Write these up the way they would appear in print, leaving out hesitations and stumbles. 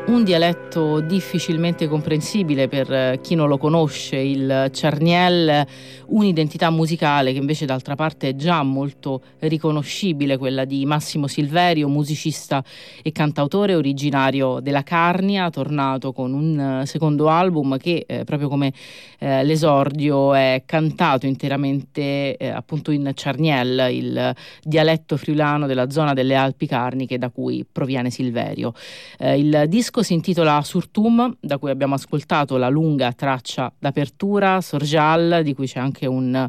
Un dialetto difficilmente comprensibile per chi non lo conosce, il Charniel, un'identità musicale che invece d'altra parte è già molto riconoscibile, quella di Massimo Silverio, musicista e cantautore originario della Carnia, tornato con un secondo album che proprio come l'esordio è cantato interamente appunto in Charniel, il dialetto friulano della zona delle Alpi Carniche da cui proviene Silverio. Il disco si intitola Surtum, da cui abbiamo ascoltato la lunga traccia d'apertura, Sorjal, di cui c'è anche un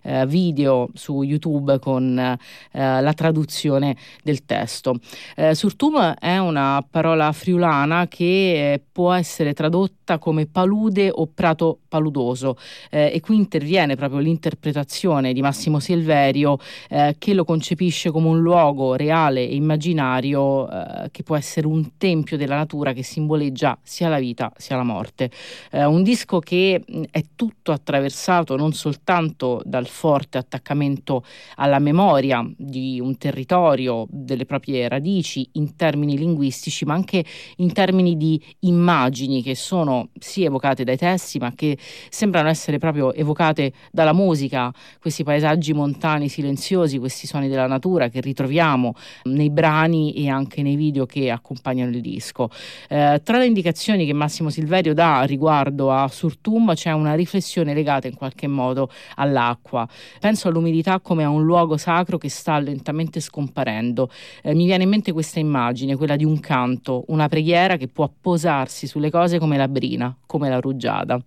video su YouTube con la traduzione del testo. Surtum è una parola friulana che può essere tradotta come palude o prato paludoso e qui interviene proprio l'interpretazione di Massimo Silverio che lo concepisce come un luogo reale e immaginario che può essere un tempio della natura che simboleggia sia la vita sia la morte. Un disco che è tutto attraversato non soltanto dal forte attaccamento alla memoria di un territorio, delle proprie radici in termini linguistici, ma anche in termini di immagini che sono sì evocate dai testi, ma che sembrano essere proprio evocate dalla musica, questi paesaggi montani silenziosi, questi suoni della natura che ritroviamo nei brani e anche nei video che accompagnano il disco. Tra le indicazioni che Massimo Silverio dà riguardo a Surtum c'è una riflessione legata in qualche modo all'acqua. Penso all'umidità come a un luogo sacro che sta lentamente scomparendo. Mi viene in mente questa immagine, quella di un canto, una preghiera che può posarsi sulle cose come la brina, come la rugiada.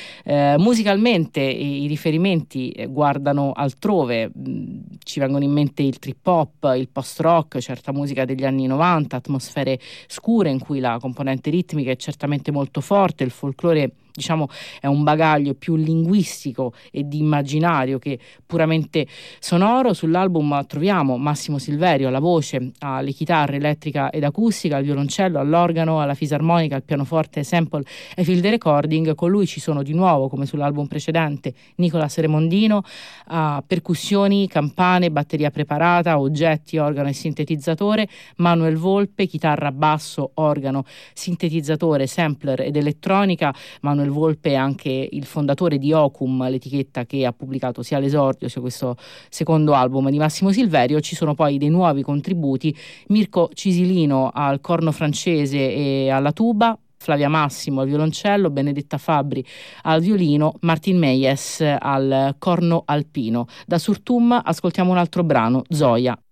Musicalmente i riferimenti guardano altrove, ci vengono in mente il trip hop, il post rock, certa musica degli anni 90, atmosfere scure in cui la componente ritmica è certamente molto forte, il folklore diciamo è un bagaglio più linguistico e di immaginario che puramente sonoro. Sull'album troviamo Massimo Silverio alla voce, alle chitarre elettrica ed acustica, al violoncello, all'organo, alla fisarmonica, al pianoforte, sample e field recording. Con lui ci sono di nuovo, come sull'album precedente, Nicolas Remondino, a percussioni, campane, batteria preparata, oggetti, organo e sintetizzatore, Manuel Volpe, chitarra, basso, organo, sintetizzatore, sampler ed elettronica. Manuel Volpe è anche il fondatore di Ocum, l'etichetta che ha pubblicato sia l'esordio sia questo secondo album di Massimo Silverio. Ci sono poi dei nuovi contributi: Mirko Cisilino al corno francese e alla tuba, Flavia Massimo al violoncello, Benedetta Fabbri al violino, Martin Meyes al corno alpino. Da Surtum ascoltiamo un altro brano, Zoia.